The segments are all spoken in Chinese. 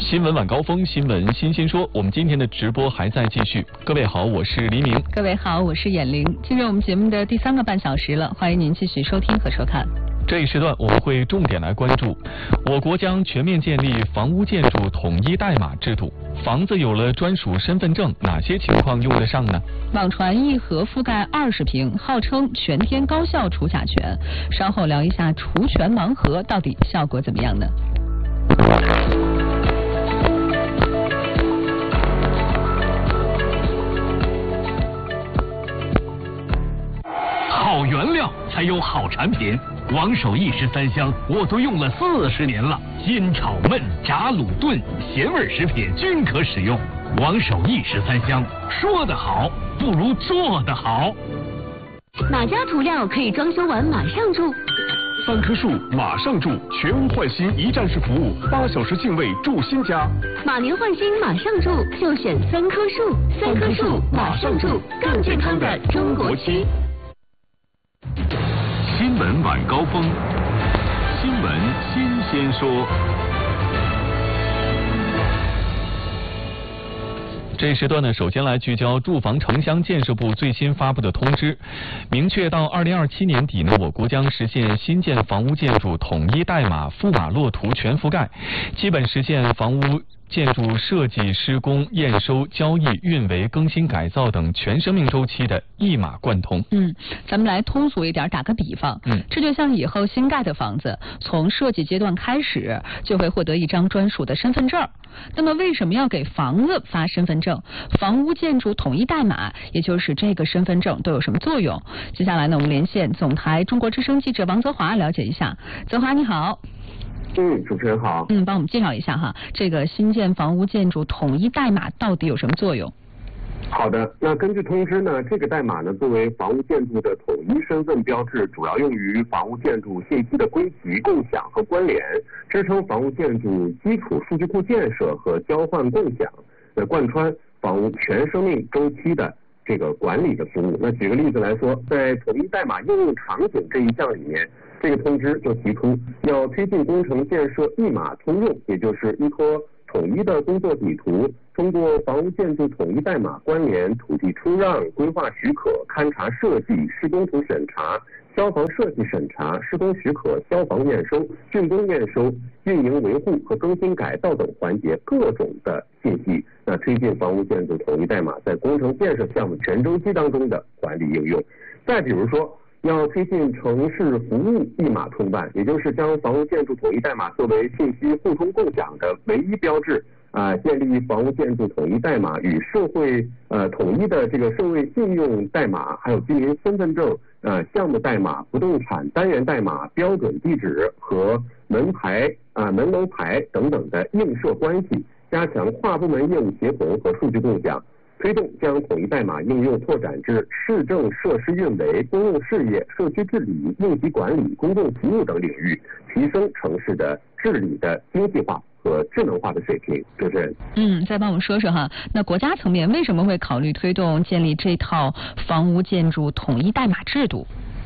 新闻晚高峰，新闻新鲜说，我们今天的直播还在继续。各位好，我是黎明。 各位好，我是闫玲。进入我们节目的第3个半小时了，欢迎您继续收听和收看。 这一时段我们会重点来关注，我国将全面建立房屋建筑统一代码制度。房子有了专属身份证，哪些情况用得上呢？ 网传一盒覆盖20平，号称全天高效除甲醛。稍后聊一下除醛盲盒到底效果怎么样呢？ 好原料才有好产品。王守义13香我都用了40年了，煎炒焖炸卤炖咸味食品均可使用。王守义13香，说得好不如做得好。 哪家涂料可以装修完马上住 ？3棵树马上住，全屋换新一站式服务，8小时净位住新家。 马年换新马上住，就选3棵树。3棵树马上住，更健康的中国区。 新闻晚高峰，新闻新鲜说。 这一时段呢，首先来聚焦住房城乡建设部最新发布的通知，明确到2027年底呢，我国将实现新建房屋建筑统一代码覆码落图全覆盖，基本实现房屋建筑设计、施工、验收、交易、运维、更新改造等全生命周期的一码贯通。 咱们来通俗一点，打个比方，这就像以后新盖的房子，从设计阶段开始就会获得一张专属的身份证。那么为什么要给房子发身份证？房屋建筑统一代码，也就是这个身份证都有什么作用？接下来呢，我们连线总台中国之声记者王泽华了解一下。泽华你好。 主持人好。 帮我们介绍一下哈，这个新建房屋建筑统一代码到底有什么作用？ 好的，那根据通知呢，这个代码呢作为房屋建筑的统一身份标志，主要用于房屋建筑信息的归集、共享和关联，支撑房屋建筑基础数据库建设和交换共享，贯穿房屋全生命周期的这个管理的服务。那举个例子来说，在统一代码应用场景这一项里面，这个通知就提出要推进工程建设一码通用，也就是依托统一的工作底图，通过房屋建筑统一代码关联土地出让、规划许可、勘察设计、施工图审查、消防设计审查、施工许可、消防验收、竣工验收、运营维护和更新改造等环节各种的信息，那推进房屋建筑统一代码在工程建设项目全周期当中的管理应用。再比如说，要推进城市服务一码通办，也就是将房屋建筑统一代码作为信息互通共享的唯一标志，建立房屋建筑统一代码与社会统一的这个社会信用代码，还有居民身份证项目代码、不动产单元代码、标准地址和门牌门楼牌等等的映射关系，加强跨部门业务协同和数据共享。推动将统一代码应用拓展至市政设施运维、公用事业、社区治理、应急管理、公共服务等领域，提升城市的治理的精细化和智能化的水平。主持人， 再帮我们说说哈，那国家层面为什么会考虑推动建立这套房屋建筑统一代码制度？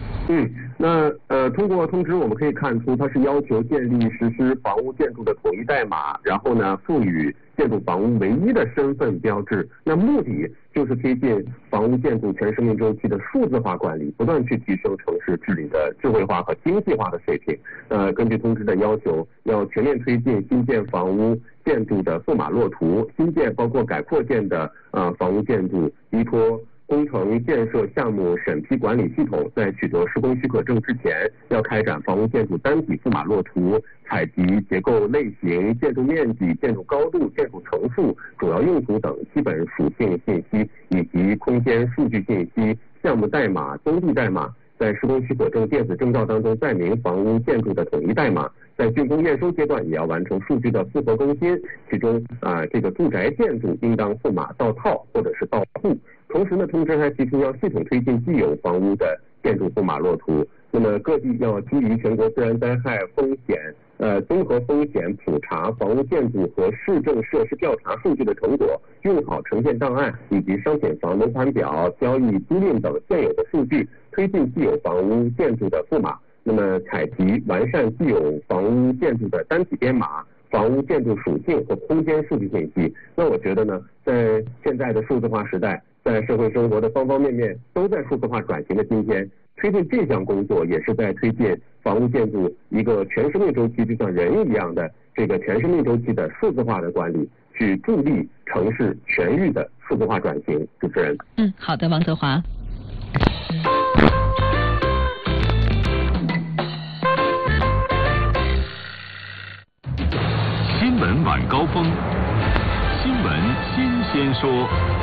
通过通知我们可以看出，它是要求建立实施房屋建筑的统一代码，然后呢赋予建筑房屋唯一的身份标志。那目的就是推进房屋建筑全生命周期的数字化管理，不断去提升城市治理的智慧化和精细化的水平。根据通知的要求，要全面推进新建房屋建筑的覆码落图，新建包括改扩建的房屋建筑依托工程建设项目审批管理系统，在取得施工许可证之前，要开展房屋建筑单体覆码落图采集结构类型、建筑面积、建筑高度、建筑层数、主要用途等基本属性信息，以及空间数据信息、项目代码、工地代码，在施工许可证电子证照当中载明房屋建筑的统一代码。在竣工验收阶段，也要完成数据的复核更新，其中这个住宅建筑应当覆码到套或者是到户。同时呢，通知还提出要系统推进既有房屋的建筑覆码落图。那么各地要基于全国自然灾害风险综合风险普查、房屋建筑和市政设施调查数据的成果，用好城建档案以及商品房楼盘表、交易租赁等现有的数据，推进既有房屋建筑的覆码。那么采集完善既有房屋建筑的单体编码， 房屋建筑属性和空间数据信息。那我觉得呢，在现在的数字化时代，在社会生活的方方面面都在数字化转型的今天，推进这项工作也是在推进房屋建筑一个全生命周期，就像人一样的这个全生命周期的数字化的管理，去助力城市全域的数字化转型。主持人， 好的，王泽华。 新闻晚高峰，新闻新鲜说。